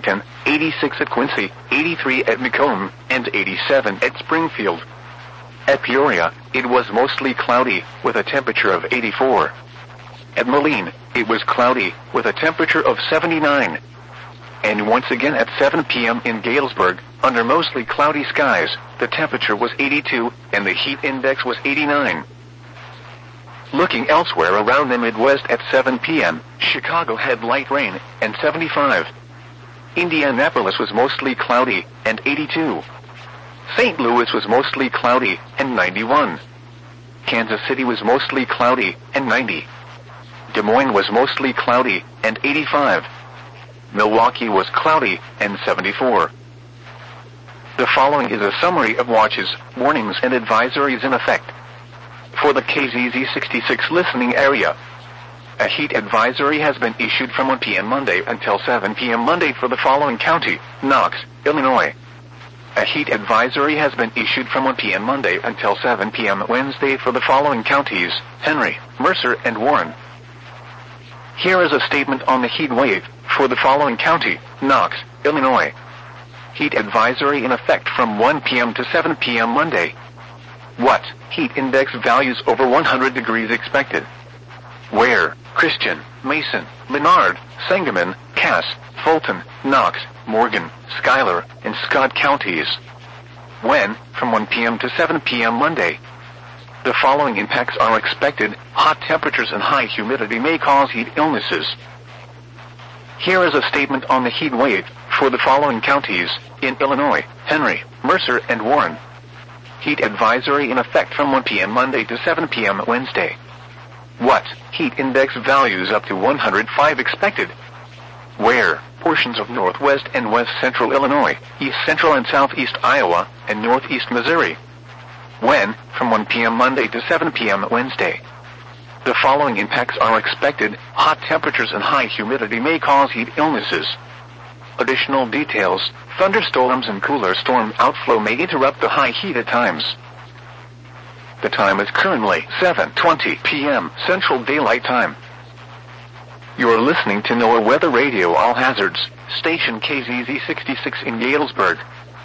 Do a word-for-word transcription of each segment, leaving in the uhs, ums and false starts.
Burlington, eighty-six at Quincy, eighty-three at Macomb, and eighty-seven at Springfield. At Peoria, it was mostly cloudy, with a temperature of eighty-four. At Moline, it was cloudy, with a temperature of seventy-nine. And once again at seven p m in Galesburg, under mostly cloudy skies, the temperature was eighty-two, and the heat index was eighty-nine. Looking elsewhere around the Midwest at seven p m, Chicago had light rain, and seventy-five. Indianapolis was mostly cloudy, and eighty-two. Saint Louis was mostly cloudy, and ninety-one. Kansas City was mostly cloudy, and ninety. Des Moines was mostly cloudy, and eighty-five. Milwaukee was cloudy, and seventy-four. The following is a summary of watches, warnings, and advisories in effect. For the K Z Z sixty-six listening area, a heat advisory has been issued from one p m Monday until seven p m Monday for the following county: Knox, Illinois. A heat advisory has been issued from one p m Monday until seven p m Wednesday for the following counties: Henry, Mercer, and Warren. Here is a statement on the heat wave for the following county: Knox, Illinois. Heat advisory in effect from one p m to seven p m Monday. What? Heat index values over one hundred degrees expected. Where? Christian, Mason, Menard, Sangamon, Cass, Fulton, Knox, Morgan, Schuyler, and Scott counties. When? From one p m to seven p m Monday. The following impacts are expected: hot temperatures and high humidity may cause heat illnesses. Here is a statement on the heat wave for the following counties in Illinois: Henry, Mercer, and Warren. Heat advisory in effect from one p m Monday to seven p m Wednesday. What? Heat index values up to one hundred five expected. Where? Portions of northwest and west central Illinois, east central and southeast Iowa, and northeast Missouri. When? From one p m Monday to seven p m Wednesday. The following impacts are expected: hot temperatures and high humidity may cause heat illnesses. Additional details: thunderstorms and cooler storm outflow may interrupt the high heat at times. The time is currently seven twenty p m Central Daylight Time. You are listening to NOAA Weather Radio All Hazards, station K Z Z sixty-six in Galesburg.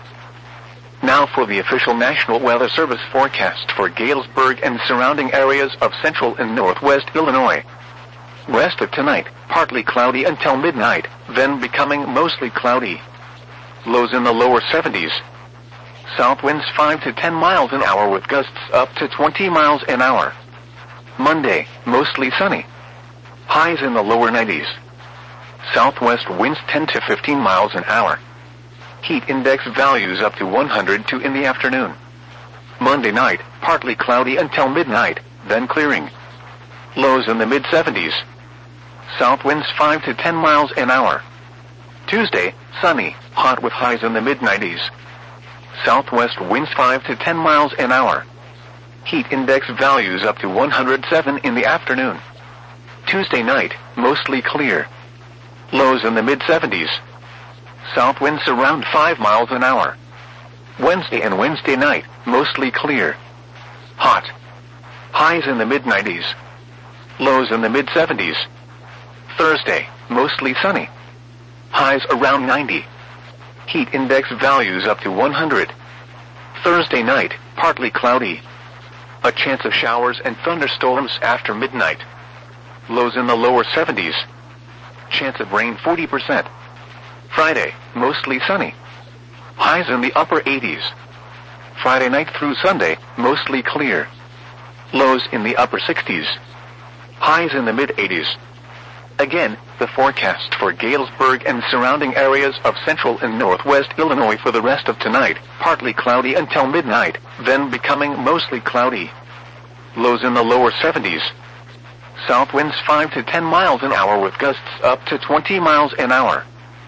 Now for the official National Weather Service forecast for Galesburg and surrounding areas of central and northwest Illinois. West of tonight, partly cloudy until midnight, then becoming mostly cloudy. Lows in the lower seventies. South winds five to ten miles an hour with gusts up to twenty miles an hour. Monday, mostly sunny. Highs in the lower nineties. Southwest winds ten to fifteen miles an hour. Heat index values up to one hundred two in the afternoon. Monday night, partly cloudy until midnight, then clearing. Lows in the mid seventies. South winds five to ten miles an hour. Tuesday, sunny, hot with highs in the mid nineties. Southwest winds five to ten miles an hour. Heat index values up to one hundred seven in the afternoon. Tuesday night, mostly clear. Lows in the mid seventies. South winds around five miles an hour. Wednesday and Wednesday night, mostly clear. Hot. Highs in the mid nineties. Lows in the mid seventies. Thursday, mostly sunny. Highs around ninety. Heat index values up to one hundred. Thursday night, partly cloudy. A chance of showers and thunderstorms after midnight. Lows in the lower seventies. Chance of rain forty percent. Friday, mostly sunny. Highs in the upper eighties. Friday night through Sunday, mostly clear. Lows in the upper sixties. Highs in the mid eighties. Again, the forecast for Galesburg and surrounding areas of central and northwest Illinois for the rest of tonight: partly cloudy until midnight, then becoming mostly cloudy. Lows in the lower seventies. South winds five to ten miles an hour with gusts up to twenty miles an hour.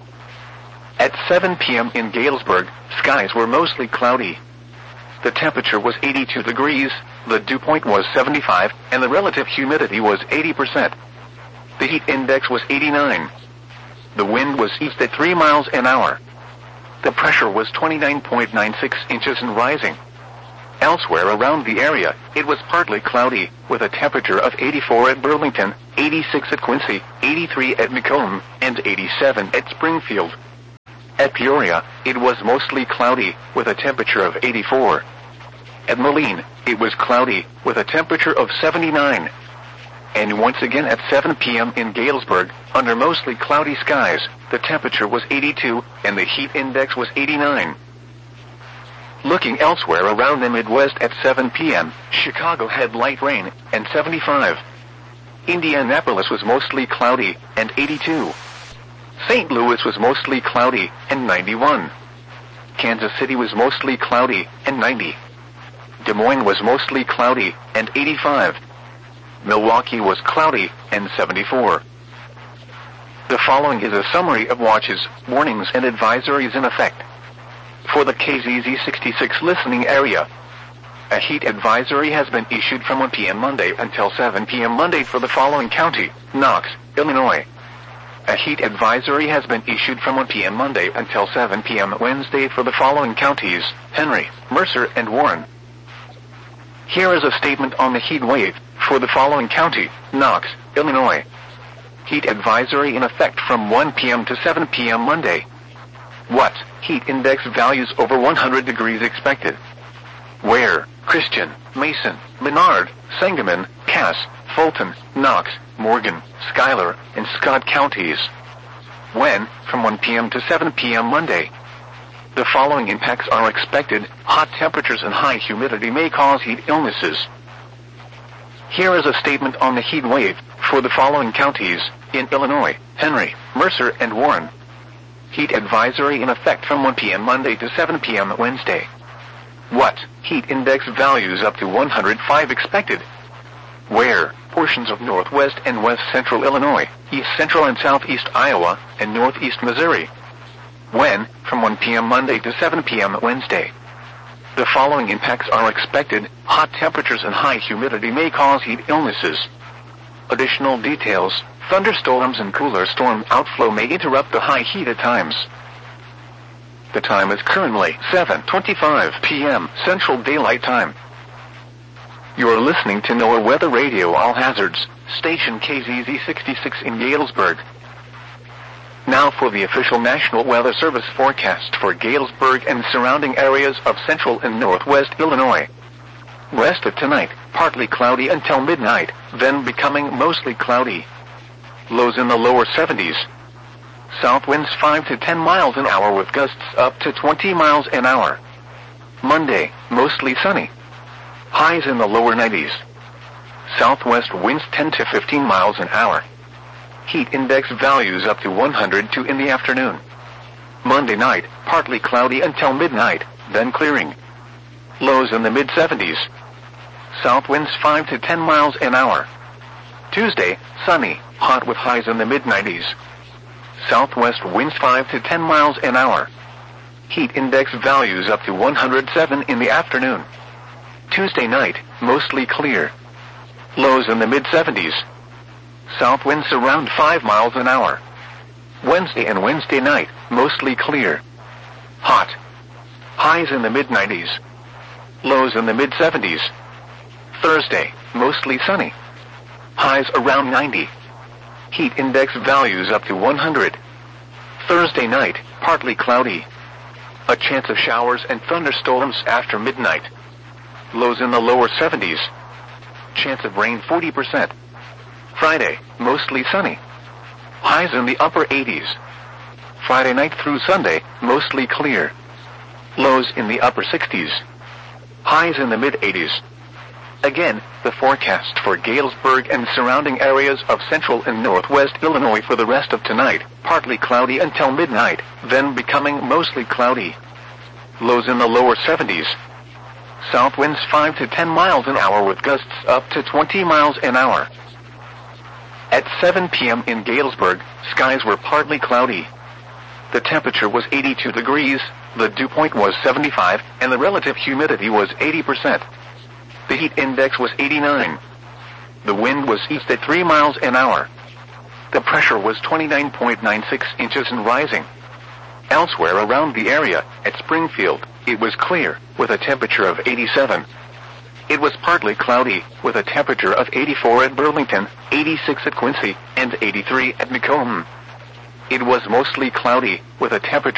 At seven p m in Galesburg, skies were mostly cloudy. The temperature was eighty-two degrees, the dew point was seventy-five, and the relative humidity was eighty percent. The heat index was eighty-nine. The wind was east at three miles an hour. The pressure was twenty-nine point nine six inches and rising. Elsewhere around the area, it was partly cloudy, with a temperature of eighty-four at Burlington, eighty-six at Quincy, eighty-three at Macomb, and eighty-seven at Springfield. At Peoria, it was mostly cloudy, with a temperature of eighty-four. At Moline, it was cloudy, with a temperature of seventy-nine. And once again at seven p m in Galesburg, under mostly cloudy skies, the temperature was eighty-two, and the heat index was eighty-nine. Looking elsewhere around the Midwest at seven p m, Chicago had light rain, and seventy-five. Indianapolis was mostly cloudy, and eighty-two. Saint Louis was mostly cloudy, and ninety-one. Kansas City was mostly cloudy, and ninety. Des Moines was mostly cloudy, and eighty-five. Milwaukee was cloudy, and seventy-four. The following is a summary of watches, warnings, and advisories in effect. For the K Z Z sixty-six listening area, a heat advisory has been issued from one p m Monday until seven p m Monday for the following county: Knox, Illinois. A heat advisory has been issued from one p m Monday until seven p m Wednesday for the following counties: Henry, Mercer, and Warren. Here is a statement on the heat wave for the following county: Knox, Illinois. Heat advisory in effect from one p m to seven p m Monday. What? Heat index values over one hundred degrees expected. Where? Christian, Mason, Menard, Sangamon, Cass, Fulton, Knox, Morgan, Schuyler, and Scott counties. When? From one p m to seven p m Monday. The following impacts are expected: hot temperatures and high humidity may cause heat illnesses. Here is a statement on the heat wave for the following counties in Illinois: Henry, Mercer, and Warren. Heat advisory in effect from one p m Monday to seven p m Wednesday. What? Heat index values up to one hundred five expected. Where? Portions of northwest and west central Illinois, east central and southeast Iowa, and northeast Missouri. When? From one p m Monday to seven p m Wednesday. The following impacts are expected: hot temperatures and high humidity may cause heat illnesses. Additional details: thunderstorms and cooler storm outflow may interrupt the high heat at times. The time is currently seven twenty-five p m Central Daylight Time. You are listening to NOAA Weather Radio All Hazards, station K Z Z sixty-six in Galesburg. Now for the official National Weather Service forecast for Galesburg and surrounding areas of central and northwest Illinois. Rest of tonight, partly cloudy until midnight, then becoming mostly cloudy. Lows in the lower seventies. South winds five to ten miles an hour with gusts up to twenty miles an hour. Monday, mostly sunny. Highs in the lower nineties. Southwest winds ten to fifteen miles an hour. Heat index values up to one hundred two in the afternoon. Monday night, partly cloudy until midnight, then clearing. Lows in the mid seventies. South winds five to ten miles an hour. Tuesday, sunny, hot with highs in the mid nineties. Southwest winds five to ten miles an hour. Heat index values up to one hundred seven in the afternoon. Tuesday night, mostly clear. Lows in the mid seventies. South winds around five miles an hour. Wednesday and Wednesday night, mostly clear. Hot. Highs in the mid nineties. Lows in the mid seventies. Thursday, mostly sunny. Highs around ninety. Heat index values up to one hundred. Thursday night, partly cloudy. A chance of showers and thunderstorms after midnight. Lows in the lower seventies. Chance of rain forty percent. Friday, mostly sunny. Highs in the upper eighties. Friday night through Sunday, mostly clear. Lows in the upper sixties. Highs in the mid eighties. Again, the forecast for Galesburg and surrounding areas of central and northwest Illinois for the rest of tonight: partly cloudy until midnight, then becoming mostly cloudy. Lows in the lower seventies. South winds five to ten miles an hour with gusts up to twenty miles an hour. At seven p m in Galesburg, skies were partly cloudy. The temperature was eighty-two degrees, the dew point was seventy-five, and the relative humidity was eighty percent. The heat index was eighty-nine. The wind was east at three miles an hour. The pressure was twenty-nine point nine six inches and rising. Elsewhere around the area, at Springfield, it was clear, with a temperature of eighty-seven. It was partly cloudy, with a temperature of eighty-four at Burlington, eighty-six at Quincy, and eighty-three at Macomb. It was mostly cloudy, with a temperature